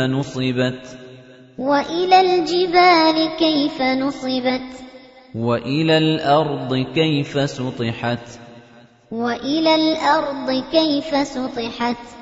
نُصِبَتْ وَإِلَى الْجِبَالِ كَيْفَ نُصِبَتْ وَإِلَى الْأَرْضِ كَيْفَ سُطِحَتْ وَإِلَى الْأَرْضِ كَيْفَ سُطِحَتْ